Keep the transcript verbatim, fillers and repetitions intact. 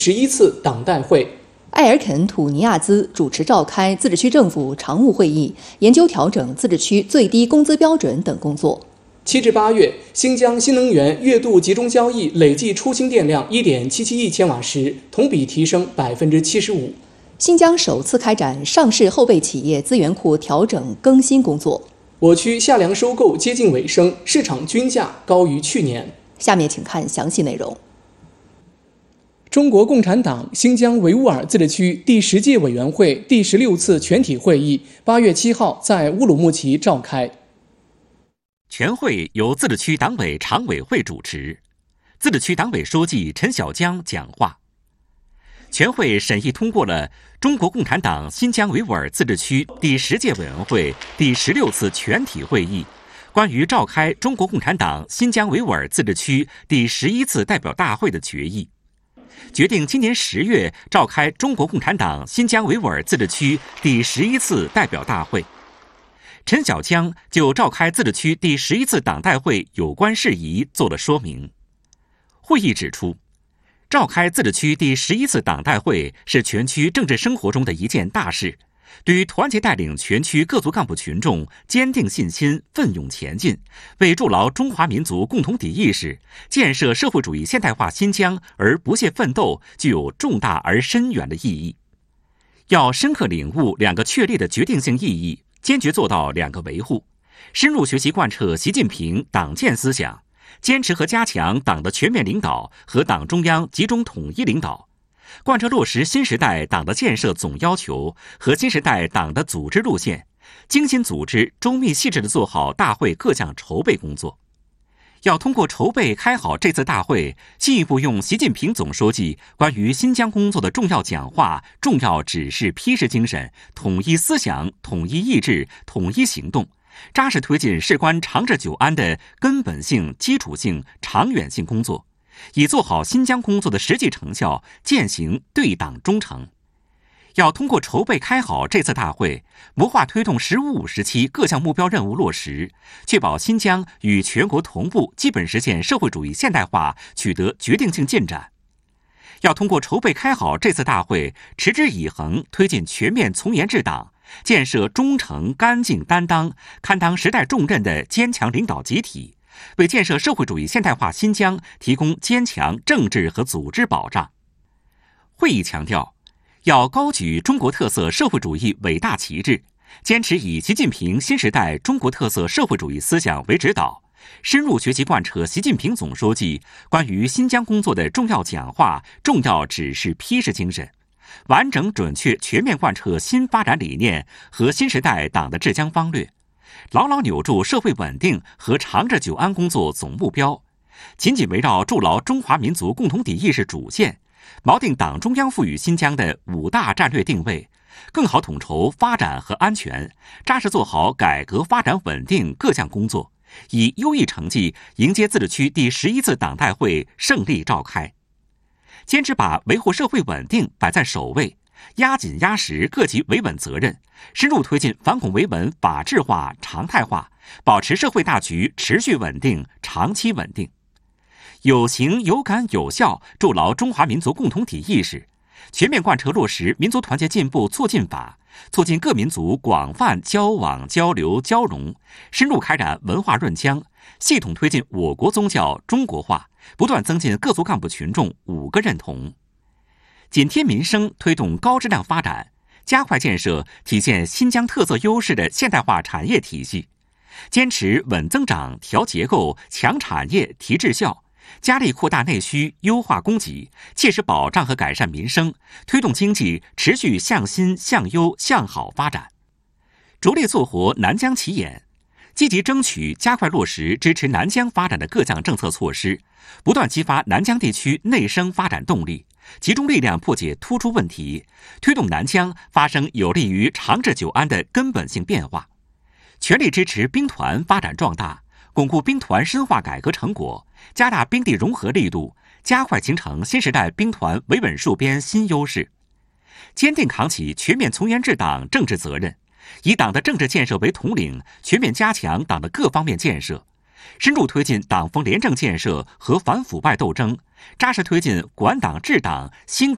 十一次党代会。 埃尔肯·土尼亚兹主持召开自治区政府常务会议，研究调整自治区最低工资标准等工作。 七至八月，新疆新能源月度集中交易累计出清电量一点七七亿千瓦时，同比提升百分之七十五。 新疆首次开展上市后备企业资源库调整更新工作。 我区夏粮收购接近尾声，市场均价高于去年。 下面请看详细内容。 中国共产党新疆维吾尔自治区第十届委员会第十六次全体会议八月七号在乌鲁木齐召开。 全会由自治区党委常委会主持，自治区党委书记陈小江讲话。全会审议通过了中国共产党新疆维吾尔自治区第十届委员会第十六次全体会议关于召开中国共产党新疆维吾尔自治区第十一次代表大会的决议，决定今年十月召开中国共产党新疆维吾尔自治区第十一次代表大会。陈小江就召开自治区第十一次党代会有关事宜做了说明。会议指出，召开自治区第十一次党代会是全区政治生活中的一件大事，对于团结带领全区各族干部群众坚定信心、奋勇前进，为筑牢中华民族共同体意识、建设社会主义现代化新疆而不懈奋斗，具有重大而深远的意义。要深刻领悟两个确立的决定性意义，坚决做到两个维护，深入学习贯彻习近平党建思想，坚持和加强党的全面领导和党中央集中统一领导，贯彻落实新时代党的建设总要求和新时代党的组织路线，精心组织、周密细致地做好大会各项筹备工作。要通过筹备开好这次大会，进一步用习近平总书记关于新疆工作的重要讲话、重要指示批示精神，统一思想、统一意志、统一行动，扎实推进事关长治久安的根本性、基础性、长远性工作，以做好新疆工作的实际成效，践行对党忠诚。要通过筹备开好这次大会，谋划推动“十五五”时期各项目标任务落实，确保新疆与全国同步基本实现社会主义现代化取得决定性进展。要通过筹备开好这次大会，持之以恒推进全面从严治党，建设忠诚、干净、担当、堪当时代重任的坚强领导集体，为建设社会主义现代化新疆提供坚强政治和组织保障。会议强调，要高举中国特色社会主义伟大旗帜，坚持以习近平新时代中国特色社会主义思想为指导，深入学习贯彻习近平总书记关于新疆工作的重要讲话、重要指示批示精神，完整准确全面贯彻新发展理念和新时代党的治疆方略，牢牢扭住社会稳定和长治久安工作总目标，紧紧围绕筑牢中华民族共同体意识主线，锚定党中央赋予新疆的五大战略定位，更好统筹发展和安全，扎实做好改革发展稳定各项工作，以优异成绩迎接自治区第十一次党代会胜利召开。坚持把维护社会稳定摆在首位，压紧压实各级维稳责任，深入推进反恐维稳法治化、常态化，保持社会大局持续稳定、长期稳定。有形有感有效筑牢中华民族共同体意识，全面贯彻落实民族团结进步促进法，促进各民族广泛交往交流交融，深入开展文化润疆，系统推进我国宗教中国化，不断增进各族干部群众五个认同。紧贴民生，推动高质量发展，加快建设体现新疆特色优势的现代化产业体系，坚持稳增长、调结构、强产业、提质效，加力扩大内需、优化供给，切实保障和改善民生，推动经济持续向新、向优、向好发展。着力做活南疆起眼，积极争取加快落实支持南疆发展的各项政策措施，不断激发南疆地区内生发展动力，集中力量破解突出问题，推动南疆发生有利于长治久安的根本性变化。全力支持兵团发展壮大，巩固兵团深化改革成果，加大兵地融合力度，加快形成新时代兵团维稳戍边新优势。坚定扛起全面从严治党政治责任，以党的政治建设为统领，全面加强党的各方面建设，深入推进党风廉政建设和反腐败斗争，扎实推进管党治党兴党